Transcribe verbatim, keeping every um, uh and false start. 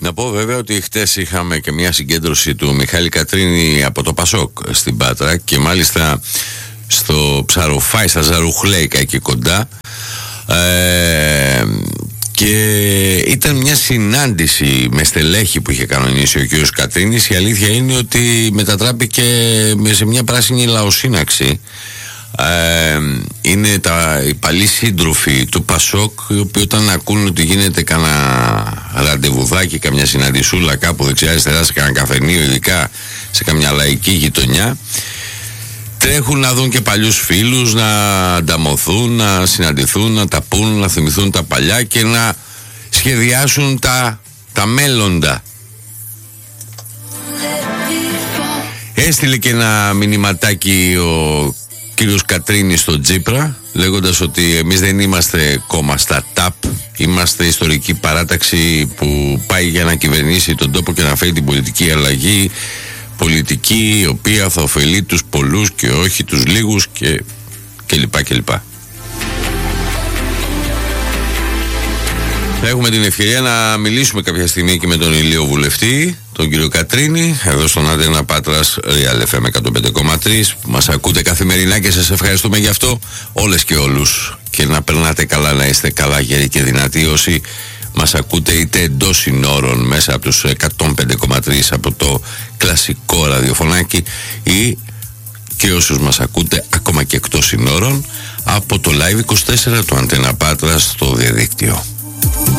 Να πω βέβαια ότι χτες είχαμε και μια συγκέντρωση του Μιχάλη Κατρίνη από το Πασόκ στην Πάτρα και μάλιστα στο Ψαροφάι, στα Ζαρουχλέικα εκεί κοντά, ε, και ήταν μια συνάντηση με στελέχη που είχε κανονίσει ο κ. Κατρίνης. Η αλήθεια είναι ότι μετατράπηκε σε μια πράσινη λαοσύναξη. Ε, είναι τα, οι παλιοί σύντροφοι του Πασόκ, οι οποίοι όταν ακούν ότι γίνεται κανένα ραντεβουδάκι, καμιά συναντησούλα κάπου δεξιά αριστερά σε κανένα καφενείο, ειδικά σε καμιά λαϊκή γειτονιά, τρέχουν να δουν και παλιούς φίλους, να ανταμωθούν, να συναντηθούν, να τα πούν, να θυμηθούν τα παλιά και να σχεδιάσουν τα, τα μέλλοντα. Έστειλε και ένα μηνυματάκι ο κύριος Κατρίνης στον Τσίπρα, λέγοντας ότι εμείς δεν είμαστε κόμμα στα ΤΑΠ, είμαστε ιστορική παράταξη που πάει για να κυβερνήσει τον τόπο και να φέρει την πολιτική αλλαγή, πολιτική η οποία θα ωφελεί τους πολλούς και όχι τους λίγους και, και λοιπά και λοιπά. Θα έχουμε την ευκαιρία να μιλήσουμε κάποια στιγμή και με τον ηλίο βουλευτή, τον κύριο Κατρίνη, εδώ στον Αντένα Πάτρας Real εφ εμ εκατόν πέντε κόμμα τρία, που μας ακούτε καθημερινά και σας ευχαριστούμε γι' αυτό όλες και όλους, και να περνάτε καλά, να είστε καλά γεροί και δυνατοί όσοι μας ακούτε είτε εντός συνόρων μέσα από τους εκατόν πέντε κόμμα τρία από το κλασικό ραδιοφωνάκι, ή και όσους μας ακούτε ακόμα και εκτός συνόρων από το Live είκοσι τέσσερα του Αντένα Πάτρας στο διαδίκτυο.